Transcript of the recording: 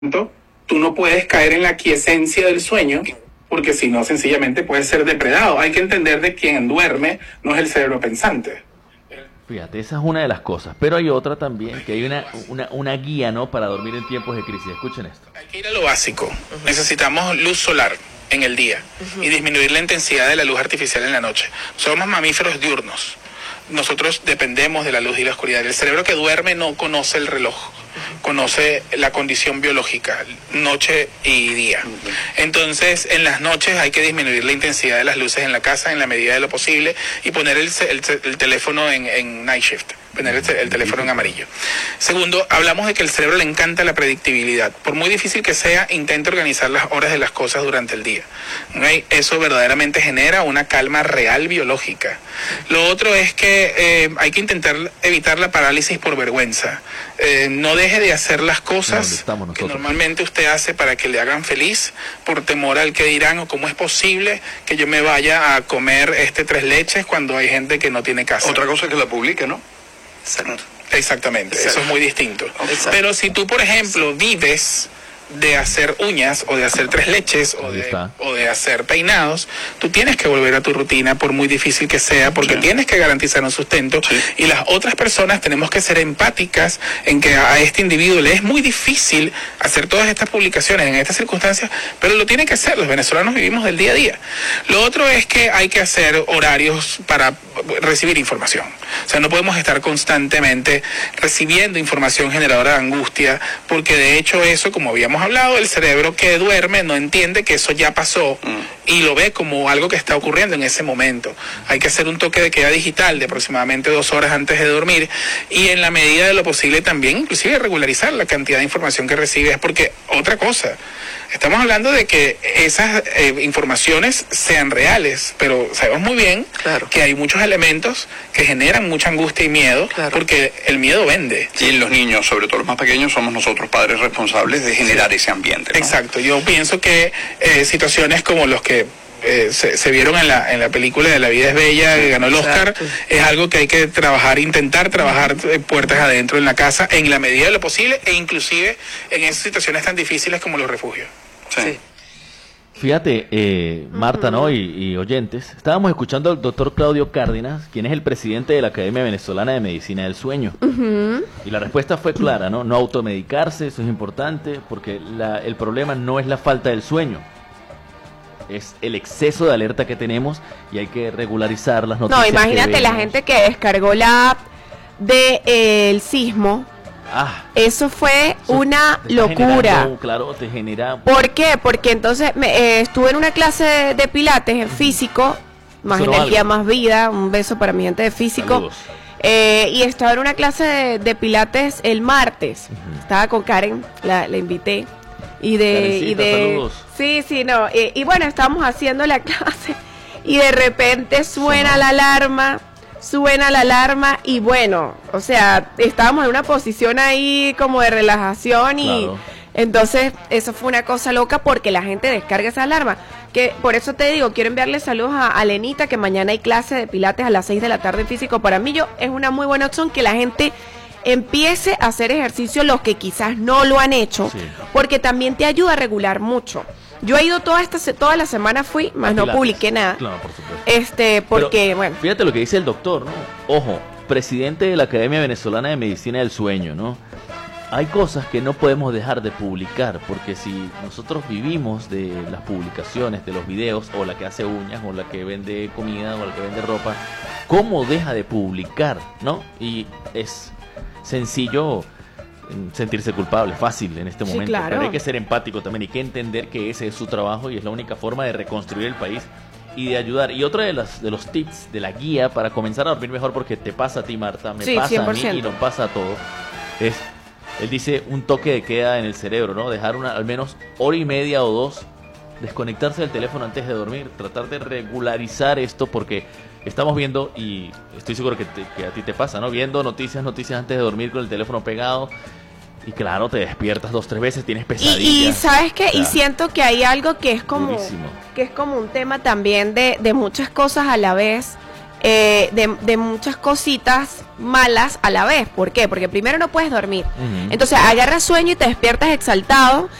Tú no puedes caer en la quiesencia del sueño, porque si no, sencillamente puedes ser depredado. Hay que entender de quien duerme no es el cerebro pensante. Fíjate, esa es una de las cosas, pero hay otra también, que hay una guía, ¿no?, para dormir en tiempos de crisis. Escuchen esto. Hay que ir a lo básico. Necesitamos luz solar en el día y disminuir la intensidad de la luz artificial en la noche. Somos mamíferos diurnos. Nosotros dependemos de la luz y la oscuridad. El cerebro que duerme no conoce el reloj, conoce la condición biológica, noche y día. Entonces, en las noches hay que disminuir la intensidad de las luces en la casa en la medida de lo posible y poner el teléfono en night shift, poner el teléfono en amarillo. Segundo, hablamos de que el cerebro le encanta la predictibilidad. Por muy difícil que sea, intenta organizar las horas de las cosas durante el día. ¿Okay? Eso verdaderamente genera una calma real biológica. Lo otro es que hay que intentar evitar la parálisis por vergüenza. No deje de hacer las cosas que normalmente usted hace para que le hagan feliz por temor al que dirán o cómo es posible que yo me vaya a comer 3 leches cuando hay gente que no tiene casa. Otra cosa es que la publique, ¿no? Exactamente, eso es muy distinto. Pero si tú, por ejemplo, vives de hacer uñas o de hacer 3 leches o de hacer peinados, tú tienes que volver a tu rutina por muy difícil que sea, porque tienes que garantizar un sustento y las otras personas tenemos que ser empáticas en que a este individuo le es muy difícil hacer todas estas publicaciones en estas circunstancias, pero lo tiene que hacer. Los venezolanos vivimos del día a día. Lo otro es que hay que hacer horarios para recibir información. O sea, no podemos estar constantemente recibiendo información generadora de angustia, porque de hecho eso, como habíamos hablado, el cerebro que duerme no entiende que eso ya pasó y lo ve como algo que está ocurriendo en ese momento. Hay que hacer un toque de queda digital de aproximadamente 2 horas antes de dormir y en la medida de lo posible también inclusive regularizar la cantidad de información que recibes, porque otra cosa, estamos hablando de que esas informaciones sean reales, pero sabemos muy bien que hay muchos elementos que generan mucha angustia y miedo, porque el miedo vende. Y en los niños, sobre todo los más pequeños, somos nosotros padres responsables de generar ese ambiente, ¿no? Exacto, yo pienso que situaciones como los que se vieron en la película de La vida es bella, que ganó el Oscar, es algo que hay que trabajar, intentar trabajar puertas adentro en la casa en la medida de lo posible e inclusive en esas situaciones tan difíciles como los refugios. Sí. Fíjate, Marta, ¿no? Y oyentes, estábamos escuchando al doctor Claudio Cárdenas, quien es el presidente de la Academia Venezolana de Medicina del Sueño. Y la respuesta fue clara, ¿no? No automedicarse, eso es importante, porque el problema no es la falta del sueño, es el exceso de alerta que tenemos y hay que regularizar las noticias. No, imagínate la gente que descargó la app del sismo. Eso fue una locura. Claro, te genera. ¿Por qué? Porque entonces estuve en una clase de pilates en físico, más energía, más vida. Un beso para mi gente de físico. Y estaba en una clase de pilates el martes. Estaba con Karen, la invité. Saludos. Sí, no. Y bueno, estábamos haciendo la clase y de repente suena la alarma y bueno, o sea, estábamos en una posición ahí como de relajación y entonces eso fue una cosa loca porque la gente descarga esa alarma, que por eso te digo, quiero enviarle saludos a Lenita, que mañana hay clase de pilates a las 6 de la tarde en físico. Para mí es una muy buena opción que la gente empiece a hacer ejercicio, los que quizás no lo han hecho, porque también te ayuda a regular mucho. Yo he ido toda la semana, fui, más no publiqué nada. Claro, por supuesto. Porque, pero, bueno. Fíjate lo que dice el doctor, ¿no? Ojo, presidente de la Academia Venezolana de Medicina del Sueño, ¿no? Hay cosas que no podemos dejar de publicar, porque si nosotros vivimos de las publicaciones, de los videos, o la que hace uñas, o la que vende comida, o la que vende ropa, ¿cómo deja de publicar, no? Y es sencillo sentirse culpable, fácil en este momento, pero hay que ser empático también, hay que entender que ese es su trabajo y es la única forma de reconstruir el país y de ayudar. Y otra de los tips, de la guía para comenzar a dormir mejor, porque te pasa a ti, Marta, me pasa 100%. A mí y nos pasa a todos, él dice un toque de queda en el cerebro, ¿no? Dejar al menos 1.5 o 2 desconectarse del teléfono antes de dormir, tratar de regularizar esto, porque estamos viendo, y estoy seguro que a ti te pasa, ¿no? Viendo noticias antes de dormir con el teléfono pegado, y claro, te despiertas 2-3 veces, tienes pesadillas. Y ¿sabes qué? Y siento que hay algo que es como un tema también de muchas cosas a la vez. de muchas cositas malas a la vez. ¿Por qué? Porque primero no puedes dormir. Entonces agarras sueño y te despiertas exaltado